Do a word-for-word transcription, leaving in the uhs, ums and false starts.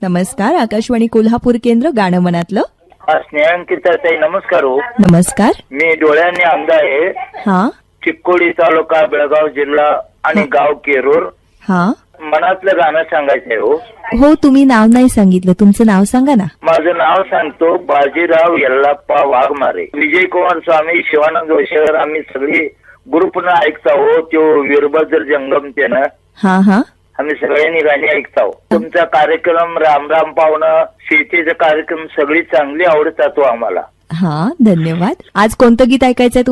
नमस्कार. आकाशवाणी कोल्हापूर केंद्र गाणं मनातलं. हा स्नेहांकिताताई नमस्कार हो. नमस्कार. मी डोळ्यांनी अंध आहे. हा चिक्कोडी तालुका बेळगाव जिल्हा आणि गाव केरूर. हा मनातलं गाणं सांगायचंय हो. हो, तुम्ही नाव नाही सांगितलं, तुमचं नाव सांगा ना. माझं नाव सांगतो बाजीराव यल्लाप्पा वाघमारे. विजय कुमार स्वामी, शिवानंद वशेकर आम्ही सगळी ग्रुपनं ऐकता हो. तो वीरभद्र जंगम त्यानं हा हा आम्ही सगळ्यांनी गाणी ऐकता. तुमचा कार्यक्रम राम राम पाहुणं, शेतीचा कार्यक्रम सगळी चांगली आवडतात हो आम्हाला. हा, धन्यवाद. आज कोणतं गीत ऐकायचंय